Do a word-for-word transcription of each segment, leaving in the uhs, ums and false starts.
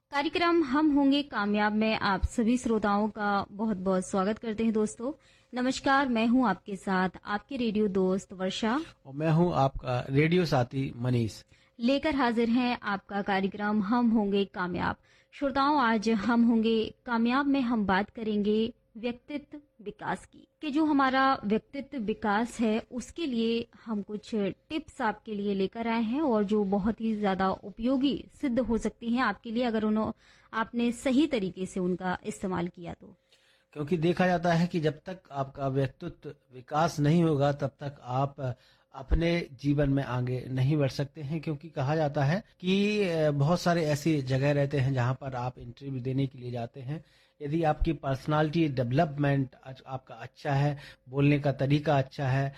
कार्यक्रम हम होंगे कामयाब में आप सभी श्रोताओं का बहुत बहुत स्वागत करते हैं। दोस्तों नमस्कार, मैं हूं आपके साथ आपके रेडियो दोस्त वर्षा और मैं हूं आपका रेडियो साथी मनीष। लेकर हाजिर हैं आपका कार्यक्रम हम होंगे कामयाब। श्रोताओं, आज हम होंगे कामयाब में हम बात करेंगे व्यक्तित्व विकास की कि जो हमारा व्यक्तित्व विकास है उसके लिए हम कुछ टिप्स आपके लिए लेकर आए हैं और जो बहुत ही ज्यादा उपयोगी सिद्ध हो सकती हैं आपके लिए अगर उन्होंने आपने सही तरीके से उनका इस्तेमाल किया तो। क्योंकि देखा जाता है कि जब तक आपका व्यक्तित्व विकास नहीं होगा तब तक आप अपने जीवन में आगे नहीं बढ़ सकते हैं। क्योंकि कहा जाता है कि बहुत सारे ऐसी जगह रहते हैं जहां पर आप इंटरव्यू देने के लिए जाते हैं। यदि आपकी पर्सनालिटी डेवलपमेंट आपका अच्छा है, बोलने का तरीका अच्छा है,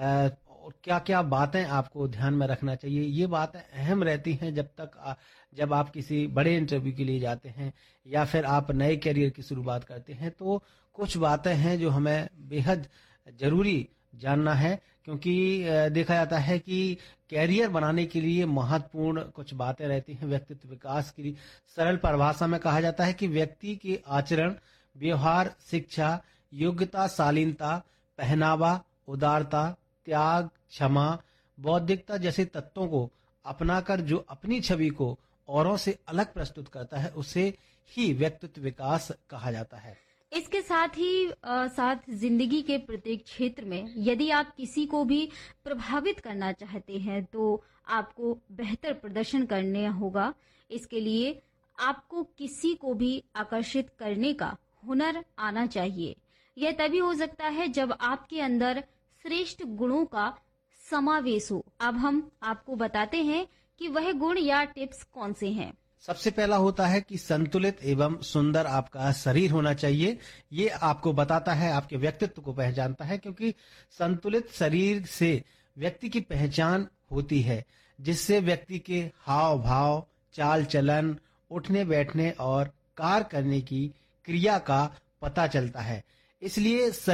और क्या क्या बातें आपको ध्यान में रखना चाहिए, ये बातें अहम रहती हैं जब तक आ, जब आप किसी बड़े इंटरव्यू के लिए जाते हैं या फिर आप नए करियर की शुरुआत करते हैं। तो कुछ बातें हैं जो हमें बेहद जरूरी जानना है। क्योंकि देखा जाता है कि कैरियर बनाने के लिए महत्वपूर्ण कुछ बातें रहती हैं व्यक्तित्व विकास की। सरल परिभाषा में कहा जाता है कि व्यक्ति के आचरण, व्यवहार, शिक्षा, योग्यता, शालीनता, पहनावा, उदारता, त्याग, क्षमा, बौद्धिकता जैसे तत्वों को अपनाकर जो अपनी छवि को औरों से अलग प्रस्तुत करता है उसे ही व्यक्तित्व विकास कहा जाता है। इसके साथ ही आ, साथ जिंदगी के प्रत्येक क्षेत्र में यदि आप किसी को भी प्रभावित करना चाहते हैं तो आपको बेहतर प्रदर्शन करना होगा। इसके लिए आपको किसी को भी आकर्षित करने का हुनर आना चाहिए। यह तभी हो सकता है जब आपके अंदर श्रेष्ठ गुणों का समावेश हो। अब हम आपको बताते हैं कि वह गुण या टिप्स कौन से हैं। सबसे पहला होता है कि संतुलित एवं सुंदर आपका शरीर होना चाहिए। ये आपको बताता है, आपके व्यक्तित्व को पहचानता है। क्योंकि संतुलित शरीर से व्यक्ति की पहचान होती है, जिससे व्यक्ति के हाव भाव, चाल चलन, उठने बैठने और कार्य करने की क्रिया का पता चलता है। इसलिए